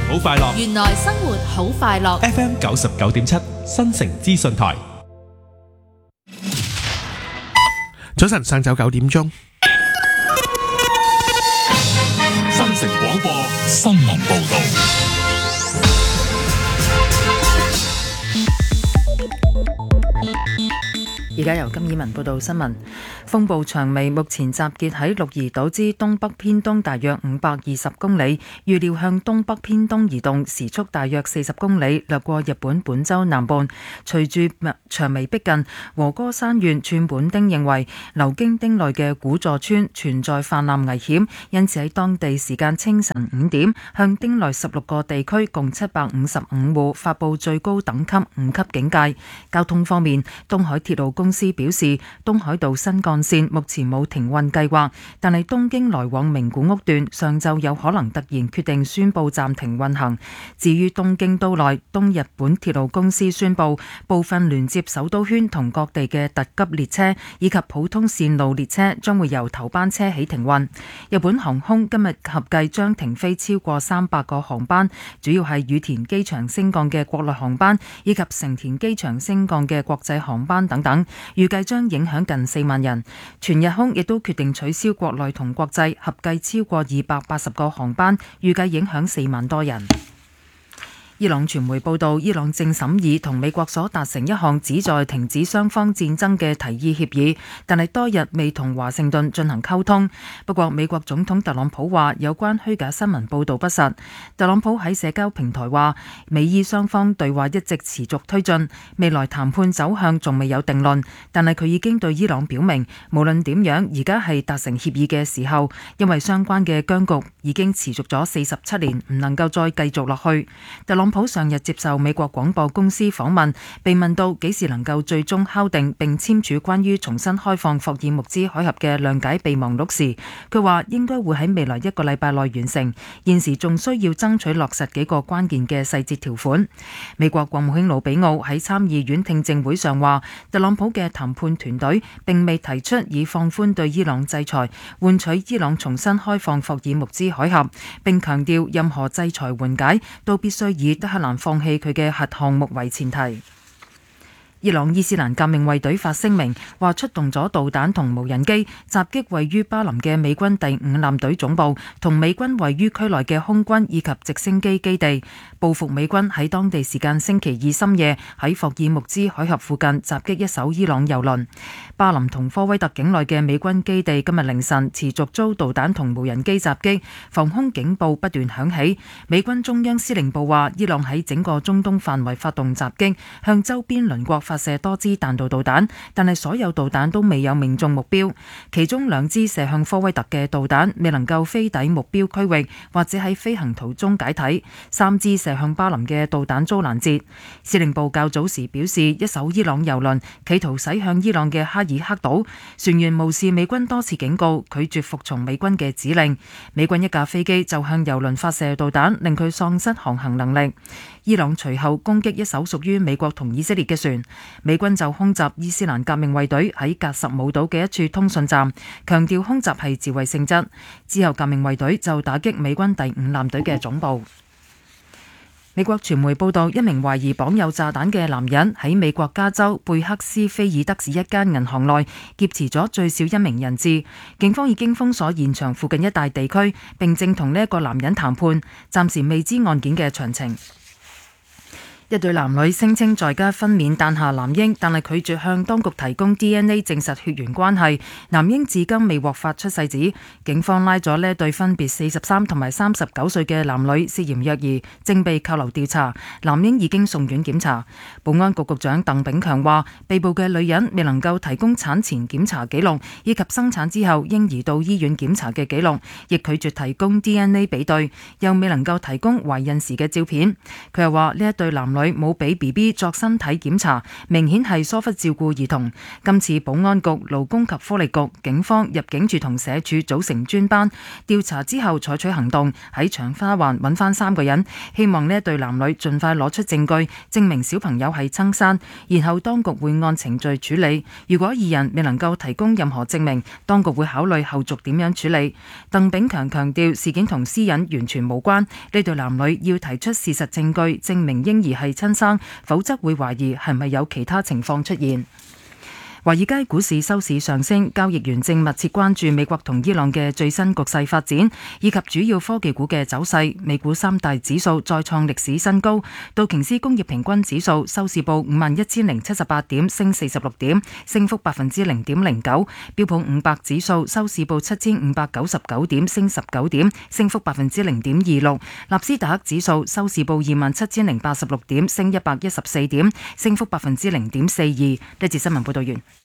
好快樂。 原來生活好快樂。 FM 99.7新城資訊台。 早晨，上晝9點鐘。 新城廣播新聞報道。 而家由金以文報道新聞。風暴長尾目前集結喺鹿兒島之東北偏東大約520公里，預料向東北偏東移動，時速大約40公里，掠過日本本州南部。隨住長尾逼近，和歌山縣串本町認為流經町內嘅古座村存在氾濫危險，因此喺當地時間清晨5點，向町內16個地區共755戶發布最高等級5級警戒。交通方面，東海鐵路公司表示，東海道新幹線目前冇停運計劃，但係東京來往名古屋段上晝有可能突然決定宣布暫停運行。至於東京都內，東日本鐵路公司宣布部分連接首都圈同各地嘅特急列車以及普通線路列車將會由頭班車起停運。日本航空今日合計將停飛超過300個航班，主要係羽田機場升降嘅國內航班以及成田機場升降嘅國際航班等等，預計將影響近4萬人。全日空亦都決定取消國內同國際合計超過280個航班，預計影響4萬多人。伊朗傳媒報道，伊朗正審議同美國所達成一項旨在停止雙方戰爭嘅提議協議，但係多日未同華盛頓進行溝通。不過美國總統特朗普話有關虛假新聞報導不實。特朗普喺社交平台話，美伊雙方對話一直持續推進，未來談判走向仲未有定論，但係佢已經對伊朗表明，無論點樣，而家係達成協議嘅時候，因為相關嘅僵局已經持續咗47年，唔能夠再繼續落去。特朗普上日接受美國廣播公司訪問，被問到幾時能夠最終敲定並簽署關於重新開放霍爾木茲海峽嘅諒解備忘錄時，佢話應該會喺未來1個禮拜內完成，現時仲需要爭取落實幾個關鍵嘅細節條款。美國國務卿魯比奧喺參議院聽證會上話，特朗普嘅談判團隊並未提出以放寬對伊朗制裁換取伊朗重新開放霍爾木茲海峽，並強調任何制裁緩解都必須以德黑蘭放棄佢嘅核項目為前提。伊朗伊斯蘭革命衛隊發聲明話，出動咗導彈同無人機襲擊位於巴林嘅美軍第5艦隊總部同美軍位於區內嘅空軍以及直升機基地，報復美軍喺當地時間星期二深夜喺霍爾木茲海峽附近襲擊一艘伊朗油輪。巴林同科威特境內嘅美軍基地今日凌晨持續遭導彈同無人機襲擊，防空警報不斷響起。美軍中央司令部話，伊朗喺整個中東範圍發動襲擊，向周邊鄰國發射多支彈道導彈，但係所有導彈都未有命中目標，其中2支射向科威特嘅導彈未能夠飛抵目標區域，或者喺飛行途中解體；3支射向巴林嘅導彈遭攔截。司令部較早時表示，一艘伊朗油輪企圖駛向伊朗嘅哈爾克島，船員無視美軍多次警告，拒絕服從美軍嘅指令。美軍一架飛機就向油輪發射導彈，令佢喪失航行能力。伊朗隨後攻擊一艘屬於美國同以色列嘅船，美軍就空襲伊斯蘭革命衛隊喺格什姆島嘅一處通訊站，強調空襲係自衛性質。之後革命衛隊就打擊美軍第5艦隊嘅總部。美國傳媒報道，一名懷疑綁有炸彈嘅男人喺美國加州貝克斯菲爾德市一間銀行內劫持咗最少1名人質。警方已經封鎖現場附近一帶地區，並正同呢一個男人談判，暫時未知案件嘅詳情。一對男女聲稱在家分娩誕下男嬰，但係拒絕向當局提供 DNA 證實血緣關係。男嬰至今未獲發出世紙。警方拉咗呢對分別43同埋39歲嘅男女涉嫌虐兒，正被扣留調查。男嬰已經送院檢查。保安局局長鄧炳強話，被捕嘅女人未能夠提供產前檢查記錄，以及生產之後嬰兒到醫院檢查嘅記錄，亦拒絕提供 DNA 比對，又未能夠提供懷孕時嘅照片。佢又話呢一對男女女冇俾 BB 作身體檢查，明顯係疏忽照顧兒童。今次保安局、勞工及福利局、警方、入境處同社署組成專班調查之後採取行動，喺長花灣揾翻3個人，希望呢一對男女盡快攞出證據，證明小朋友係親生，然後當局會按程序處理。如果2人未能夠提供任何證明，當局會考慮後續點樣處理。鄧炳強強調事件同私隱完全無關，呢對男女要提出事實證據證明嬰兒係親生，否則會懷疑係咪有其他情況出現。華爾街股市收市上升，交易員正密切關注美國同伊朗嘅最新局勢發展，以及主要科技股嘅走勢。美股3大指數再創歷史新高，道瓊斯工業平均指數收市報51,078點，升46點，升幅0.09%；標普500指數收市報7,599點，升19點，升幅0.26%；納斯達克指數收市報27,086點，升114點，升幅0.42%。呢節新聞報道完。